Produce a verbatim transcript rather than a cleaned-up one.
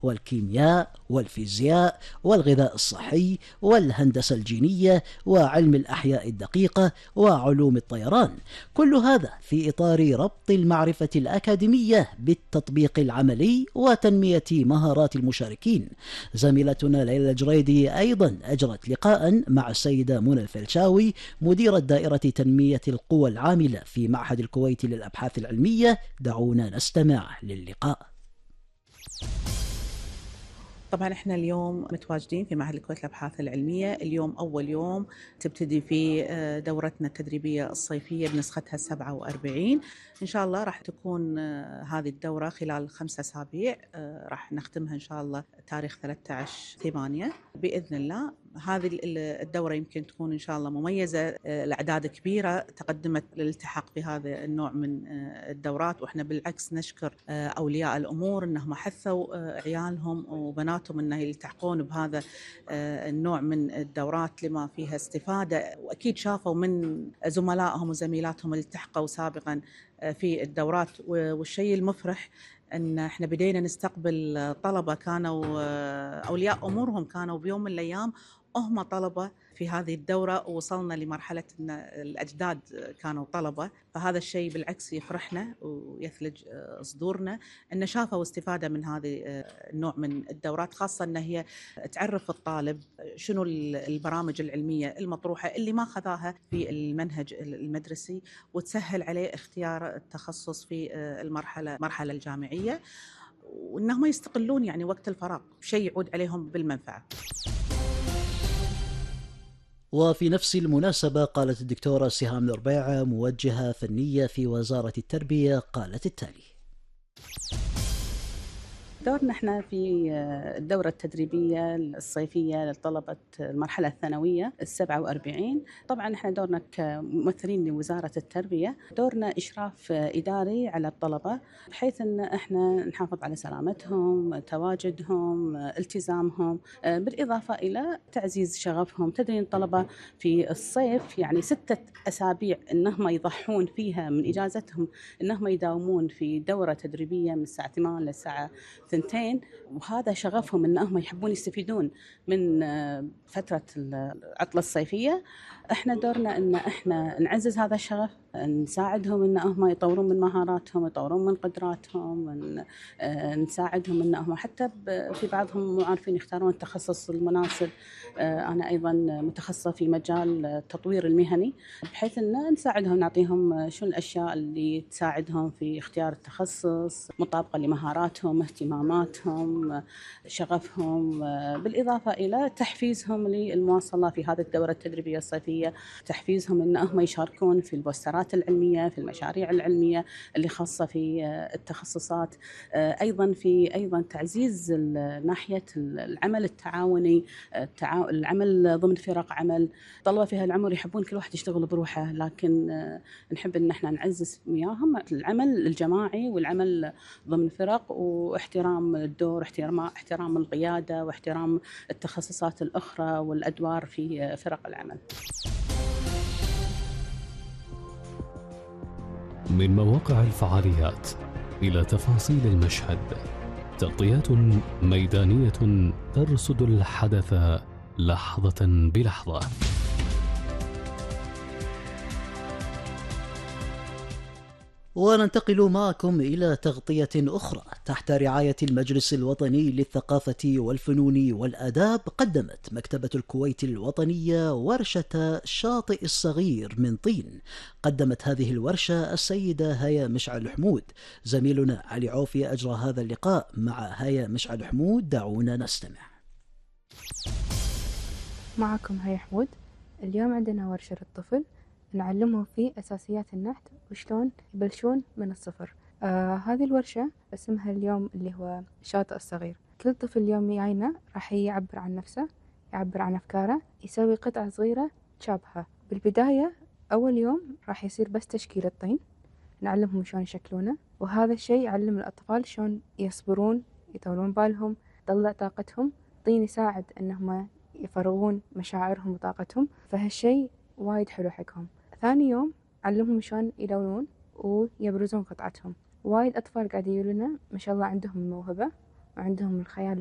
والكيمياء والفيزياء والغذاء الصحي والهندسة الجينية وعلم الأحياء الدقيقة وعلوم الطيران، كل هذا في إطار ربط المعرفة الأكاديمية بالتطبيق العملي وتنمية مهارات المشاركين. زميلتنا ليلى الجريدي أيضا أجرت لقاء مع السيدة منى الفلشاوي مديرة دائرة تنمية القوى العاملة في معهد الكويت للأبحاث العلمية. دعونا نستمع للقاء. طبعا احنا اليوم متواجدين في معهد الكويت للابحاث العلميه. اليوم اول يوم تبتدي في دورتنا التدريبيه الصيفيه بنسختها السبعة وأربعين. ان شاء الله راح تكون هذه الدوره خلال خمسة اسابيع، راح نختمها ان شاء الله تاريخ ثلاثة عشر ثمانية باذن الله. هذه الدوره يمكن تكون ان شاء الله مميزه، الاعداد كبيره تقدمت للالتحاق بهذا النوع من الدورات، واحنا بالعكس نشكر اولياء الامور انهم حثوا عيالهم وبناتهم انه يلتحقون بهذا النوع من الدورات لما فيها استفاده، واكيد شافوا من زملائهم وزميلاتهم اللي التحقوا سابقا في الدورات. والشيء المفرح ان احنا بدينا نستقبل طلبه كانوا اولياء امورهم كانوا بيوم من الايام هم طلبة في هذه الدورة، ووصلنا لمرحلة أن الأجداد كانوا طلبة. فهذا الشيء بالعكس يفرحنا ويثلج صدورنا أن شافوا استفادة من هذه النوع من الدورات، خاصة أن هي تعرف الطالب شنو البرامج العلمية المطروحة اللي ما خذاها في المنهج المدرسي، وتسهل عليه اختيار التخصص في المرحلة مرحلة الجامعية، وأنهم يستقلون يعني وقت الفراغ، شيء يعود عليهم بالمنفعة. وفي نفس المناسبة قالت الدكتورة سهام الربيعة موجهة فنية في وزارة التربية قالت التالي: دورنا احنا في الدورة التدريبية الصيفية لطلبة المرحلة الثانوية السبعة وأربعين. طبعا احنا دورنا كممثلين لوزارة التربية، دورنا إشراف إداري على الطلبة بحيث ان احنا نحافظ على سلامتهم، تواجدهم، التزامهم، بالإضافة إلى تعزيز شغفهم. تدرين الطلبة في الصيف يعني ستة أسابيع إنهم يضحون فيها من إجازتهم إنهم يداومون في دورة تدريبية من الساعة ثمانية للساعة ثنتين، وهذا شغفهم انهم يحبون يستفيدون من فترة العطلة الصيفية. احنا دورنا ان احنا نعزز هذا الشغف، نساعدهم انهم يطورون من مهاراتهم، يطورون من قدراتهم، نساعدهم انهم حتى في بعضهم مو عارفين يختارون التخصص المناسب. انا ايضا متخصصة في مجال التطوير المهني، بحيث ان نساعدهم نعطيهم شو الاشياء اللي تساعدهم في اختيار التخصص مطابقة لمهاراتهم، اهتماماتهم، شغفهم، بالإضافة إلى تحفيزهم للمواصلة في هذه الدورة التدريبية الصيفية، تحفيزهم أنهم يشاركون في البوسترات العلمية، في المشاريع العلمية اللي خاصة في التخصصات، أيضا في أيضا تعزيز ناحية العمل التعاوني، العمل ضمن فرق عمل. طلبة في هالعمر يحبون كل واحد يشتغل بروحه، لكن نحب أن احنا نعزز وياهم العمل الجماعي والعمل ضمن فرق، واحترام الدور، احترام احترام القيادة، واحترام التخصصات الأخرى والأدوار في فرق العمل. من مواقع الفعاليات إلى تفاصيل المشهد، تغطيات ميدانية ترصد الحدث لحظة بلحظة. وننتقل معكم إلى تغطية أخرى. تحت رعاية المجلس الوطني للثقافة والفنون والآداب، قدمت مكتبة الكويت الوطنية ورشة شاطئ الصغير من طين. قدمت هذه الورشة السيدة هيا مشعل حمود. زميلنا علي عوفي أجرى هذا اللقاء مع هيا مشعل حمود. دعونا نستمع. معكم هيا حمود. اليوم عندنا ورشة للطفل نعلمهم فيه أساسيات النحت وشلون يبلشون من الصفر. آه هذه الورشة اسمها اليوم اللي هو الشاطئ الصغير. كل طفل اليوم يعينا راح يعبر عن نفسه، يعبر عن أفكاره، يسوي قطعة صغيرة تشابهه. بالبداية أول يوم راح يصير بس تشكيل الطين، نعلمهم شلون يشكلونه، وهذا الشيء يعلم الأطفال شلون يصبرون، يطولون بالهم، يطلع طاقتهم. الطين يساعد إنهم يفرغون مشاعرهم وطاقتهم، فهالشيء وايد حلو حقهم. ثاني يوم علمهم شلون يلونون ويبرزون قطعتهم. وايد أطفال قاعد يقولون ما شاء الله عندهم موهبة وعندهم الخيال